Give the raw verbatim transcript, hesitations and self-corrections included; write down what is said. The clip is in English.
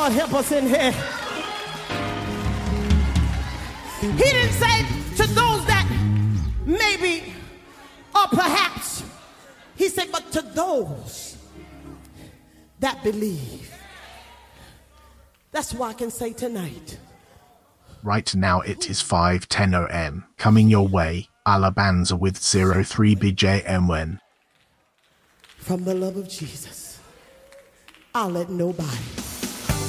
Lord help us in here. He didn't say to those that maybe or perhaps. He said, but to those that believe. That's why I can say tonight. Right now it is five ten a m Coming your way, Alabanza with zero three B J M N. From the love of Jesus, I'll let nobody